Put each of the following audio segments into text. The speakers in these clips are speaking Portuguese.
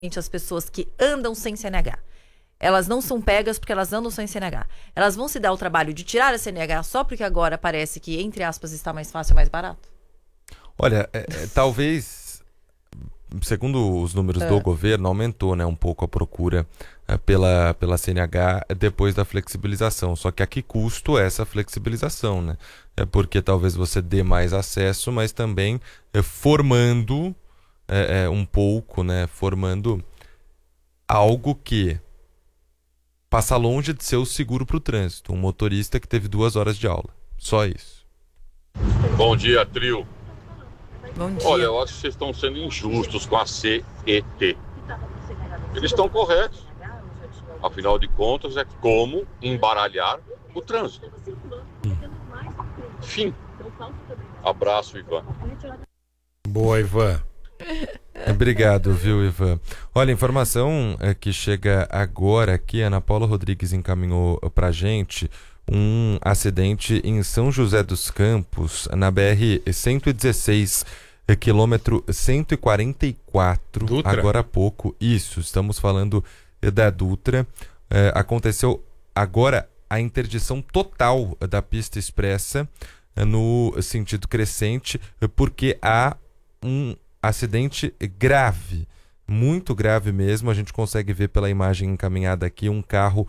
as pessoas que andam sem CNH. Elas não são pegas porque elas andam sem CNH. Elas vão se dar o trabalho de tirar a CNH só porque agora parece que, entre aspas, está mais fácil, mais barato? Olha, talvez, segundo os números do governo, aumentou, né, um pouco a procura pela CNH depois da flexibilização. Só que a que custo é essa flexibilização, né? É porque talvez você dê mais acesso, mas também formando um pouco, né, formando algo que passa longe de ser o seguro para o trânsito. Um motorista que teve 2 horas de aula. Só isso. Bom dia, trio. Bom dia. Olha, eu acho que vocês estão sendo injustos com a CET. Eles estão corretos. Afinal de contas, é como embaralhar o trânsito. Fim. Abraço, Ivan. Boa, Ivan. Obrigado, viu, Ivan? Olha, a informação que chega agora aqui, a Ana Paula Rodrigues encaminhou pra gente um acidente em São José dos Campos, na BR-116, quilômetro 144, Dutra? Agora há pouco. Isso, estamos falando da Dutra. Aconteceu agora a interdição total da pista expressa no sentido crescente, porque há um acidente grave, muito grave mesmo. A gente consegue ver pela imagem encaminhada aqui um carro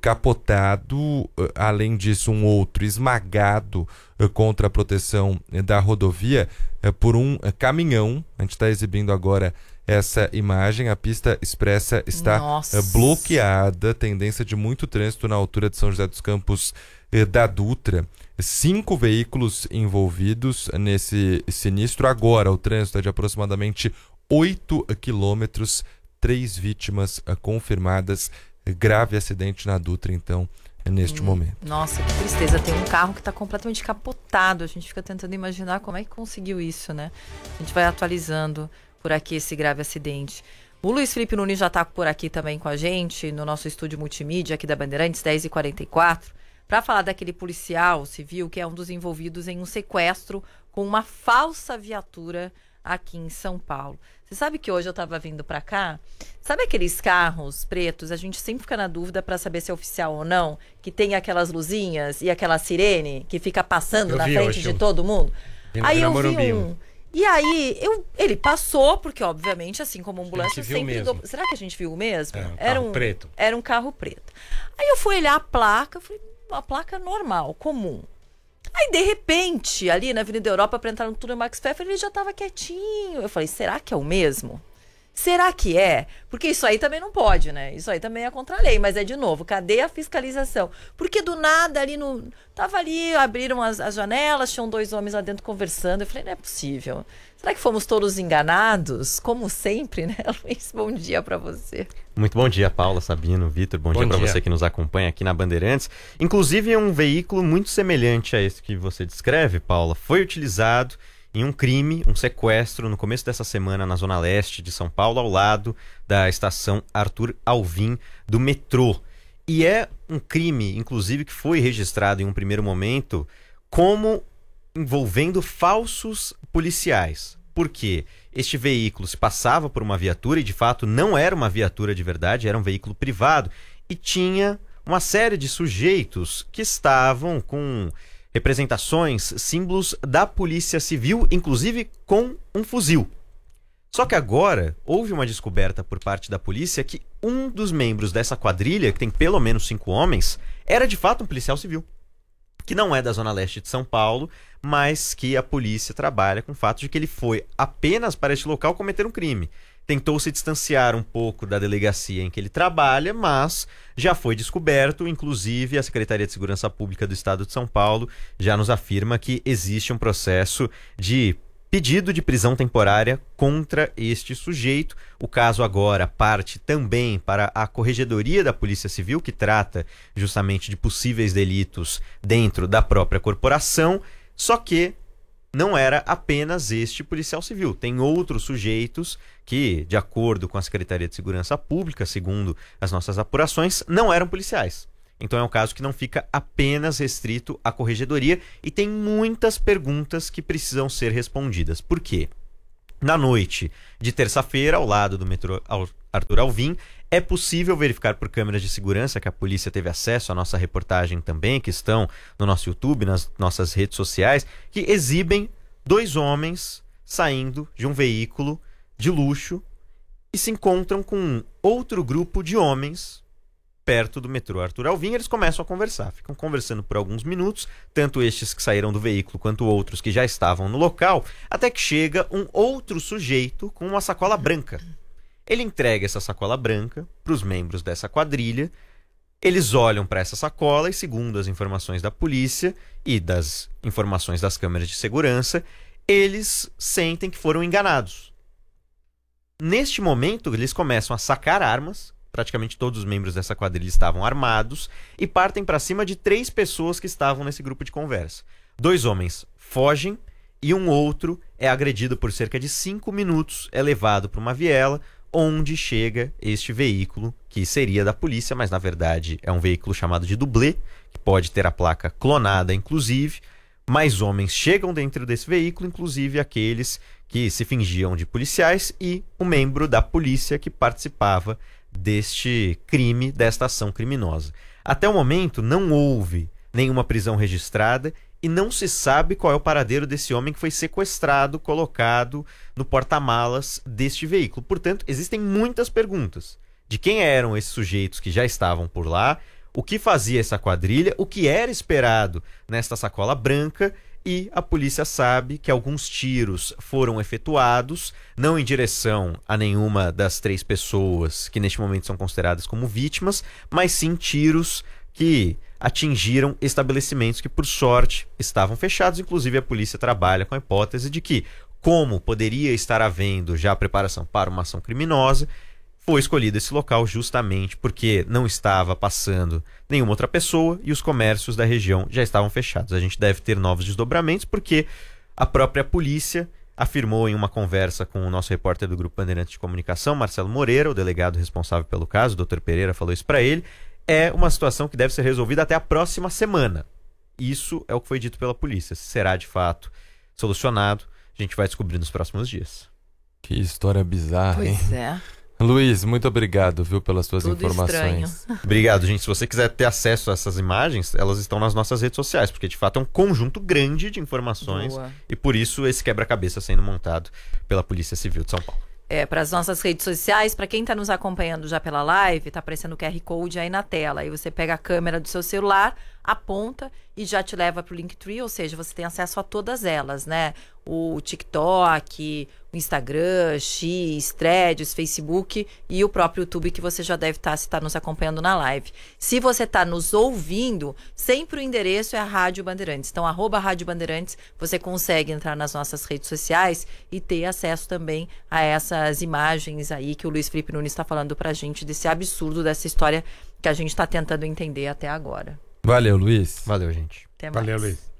capotado, além disso um outro esmagado contra a proteção da rodovia por um caminhão. A gente está exibindo agora essa imagem. A pista expressa está bloqueada, tendência de muito trânsito na altura de São José dos Campos da Dutra. 5 veículos envolvidos nesse sinistro. Agora o trânsito é de aproximadamente 8 quilômetros, 3 vítimas confirmadas. Grave acidente na Dutra, então, neste momento. Nossa, que tristeza. Tem um carro que está completamente capotado. A gente fica tentando imaginar como é que conseguiu isso, né? A gente vai atualizando por aqui esse grave acidente. O Luiz Felipe Nunes já está por aqui também com a gente, no nosso estúdio multimídia aqui da Bandeirantes, 10h44. Para falar daquele policial civil que é um dos envolvidos em um sequestro com uma falsa viatura aqui em São Paulo. Você sabe que hoje eu estava vindo para cá? Sabe aqueles carros pretos? A gente sempre fica na dúvida para saber se é oficial ou não, que tem aquelas luzinhas e aquela sirene que fica passando na frente de todo mundo. Aí eu vi um. E aí, ele passou, porque obviamente, assim como a ambulância sempre... Será que a gente viu o mesmo? Era um preto. Era um carro preto. Aí eu fui olhar a placa, falei, uma placa normal, comum. Aí, de repente, ali na Avenida Europa, para entrar no túnel Max Pfeffer, ele já estava quietinho. Eu falei, será que é o mesmo? Será que é? Porque isso aí também não pode, né? Isso aí também é contra a lei, mas é de novo, cadê a fiscalização? Porque do nada ali no... Tava ali, abriram as janelas, tinham 2 homens lá dentro conversando. Eu falei, não é possível. Será que fomos todos enganados? Como sempre, né, Luiz? Bom dia para você. Muito bom dia, Paula, Sabino, Vitor. Bom dia para você que nos acompanha aqui na Bandeirantes. Inclusive, um veículo muito semelhante a esse que você descreve, Paula, foi utilizado em um crime, um sequestro, no começo dessa semana na Zona Leste de São Paulo, ao lado da estação Arthur Alvim do metrô. E é um crime, inclusive, que foi registrado em um primeiro momento como envolvendo falsos policiais. Por quê? Este veículo se passava por uma viatura e, de fato, não era uma viatura de verdade, era um veículo privado e tinha uma série de sujeitos que estavam com representações, símbolos da Polícia Civil, inclusive com um fuzil. Só que agora houve uma descoberta por parte da polícia que um dos membros dessa quadrilha, que tem pelo menos 5 homens, era de fato um policial civil, que não é da Zona Leste de São Paulo, mas que a polícia trabalha com o fato de que ele foi apenas para este local cometer um crime. Tentou se distanciar um pouco da delegacia em que ele trabalha, mas já foi descoberto. Inclusive, a Secretaria de Segurança Pública do Estado de São Paulo já nos afirma que existe um processo de pedido de prisão temporária contra este sujeito. O caso agora parte também para a Corregedoria da Polícia Civil, que trata justamente de possíveis delitos dentro da própria corporação, só que não era apenas este policial civil. Tem outros sujeitos que, de acordo com a Secretaria de Segurança Pública, segundo as nossas apurações, não eram policiais. Então é um caso que não fica apenas restrito à corregedoria e tem muitas perguntas que precisam ser respondidas. Por quê? Na noite de terça-feira, ao lado do metrô Arthur Alvim. É possível verificar por câmeras de segurança, que a polícia teve acesso à nossa reportagem também, que estão no nosso YouTube, nas nossas redes sociais, que exibem 2 homens saindo de um veículo de luxo e se encontram com outro grupo de homens perto do metrô Arthur Alvim. Eles começam a conversar, ficam conversando por alguns minutos, tanto estes que saíram do veículo quanto outros que já estavam no local, até que chega um outro sujeito com uma sacola branca. Ele entrega essa sacola branca para os membros dessa quadrilha. Eles olham para essa sacola e, segundo as informações da polícia e das informações das câmeras de segurança, eles sentem que foram enganados. Neste momento, eles começam a sacar armas. Praticamente todos os membros dessa quadrilha estavam armados e partem para cima de 3 pessoas que estavam nesse grupo de conversa. 2 homens fogem e um outro é agredido por cerca de 5 minutos, é levado para uma viela, onde chega este veículo, que seria da polícia, mas na verdade é um veículo chamado de dublê, que pode ter a placa clonada, inclusive. Mais homens chegam dentro desse veículo, inclusive aqueles que se fingiam de policiais e um membro da polícia que participava deste crime, desta ação criminosa. Até o momento não houve nenhuma prisão registrada e não se sabe qual é o paradeiro desse homem que foi sequestrado, colocado no porta-malas deste veículo. Portanto, existem muitas perguntas de quem eram esses sujeitos que já estavam por lá, o que fazia essa quadrilha, o que era esperado nesta sacola branca, e a polícia sabe que alguns tiros foram efetuados, não em direção a nenhuma das 3 pessoas que neste momento são consideradas como vítimas, mas sim tiros que atingiram estabelecimentos que, por sorte, estavam fechados. Inclusive, a polícia trabalha com a hipótese de que, como poderia estar havendo já preparação para uma ação criminosa, foi escolhido esse local justamente porque não estava passando nenhuma outra pessoa e os comércios da região já estavam fechados. A gente deve ter novos desdobramentos porque a própria polícia afirmou em uma conversa com o nosso repórter do Grupo Bandeirantes de Comunicação, Marcelo Moreira, o delegado responsável pelo caso, o Dr. Pereira falou isso para ele, é uma situação que deve ser resolvida até a próxima semana. Isso é o que foi dito pela polícia. Se será de fato solucionado, a gente vai descobrir nos próximos dias. Que história bizarra, hein? Pois é. Luiz, muito obrigado, viu, pelas suas Tudo informações. estranho. Obrigado, gente. Se você quiser ter acesso a essas imagens, elas estão nas nossas redes sociais, porque de fato é um conjunto grande de informações. Boa. E por isso esse quebra-cabeça sendo montado pela Polícia Civil de São Paulo. Para as nossas redes sociais, para quem está nos acompanhando já pela live, está aparecendo o QR Code aí na tela. Aí você pega a câmera do seu celular, aponta e já te leva para o Linktree, ou seja, você tem acesso a todas elas, né? O TikTok, o Instagram, X, Threads, Facebook e o próprio YouTube, que você já deve estar, se está nos acompanhando na live. Se você está nos ouvindo, sempre o endereço é a Rádio Bandeirantes. Então, @Rádio Bandeirantes, você consegue entrar nas nossas redes sociais e ter acesso também a essas imagens aí que o Luiz Felipe Nunes está falando pra gente, desse absurdo, dessa história que a gente está tentando entender até agora. Valeu, Luiz. Valeu, gente. Até mais. Valeu, Luiz.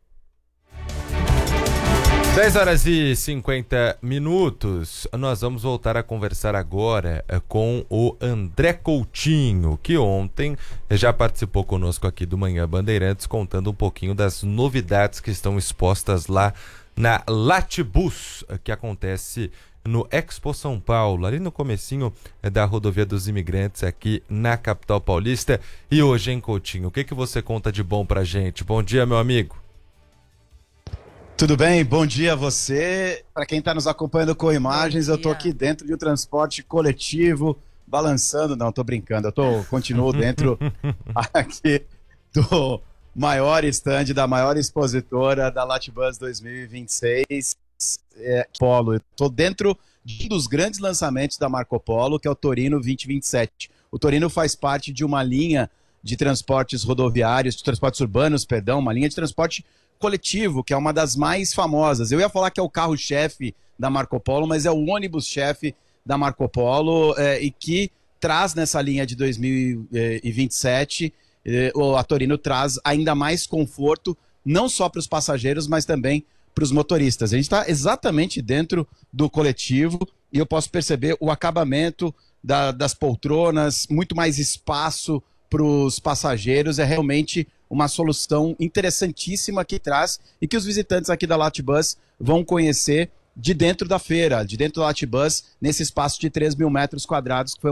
10h50. Nós vamos voltar a conversar agora com o André Coutinho, que ontem já participou conosco aqui do Manhã Bandeirantes, contando um pouquinho das novidades que estão expostas lá na Latibus, que acontece no Expo São Paulo, ali no comecinho da Rodovia dos Imigrantes, aqui na capital paulista. E hoje, hein, Coutinho, o que você conta de bom pra gente? Bom dia, meu amigo. Tudo bem? Bom dia a você. Para quem está nos acompanhando com imagens, eu estou dia. aqui dentro de um transporte coletivo, balançando. Não, estou brincando. Continuo dentro aqui do maior stand, da maior expositora da Latibus 2026, Polo. Estou dentro de um dos grandes lançamentos da Marco Polo, que é o Torino 2027. O Torino faz parte de uma linha de transportes rodoviários, de transportes urbanos, perdão, uma linha de transporte coletivo, que é uma das mais famosas. Eu ia falar que é o carro-chefe da Marco Polo, mas é o ônibus-chefe da Marco Polo, e que traz nessa linha de 2027, a Torino traz ainda mais conforto, não só para os passageiros, mas também para os motoristas. A gente está exatamente dentro do coletivo e eu posso perceber o acabamento das poltronas, muito mais espaço para os passageiros. É realmente uma solução interessantíssima que traz e que os visitantes aqui da Latibus vão conhecer de dentro da feira, de dentro do Latibus, nesse espaço de 3 mil metros quadrados que foi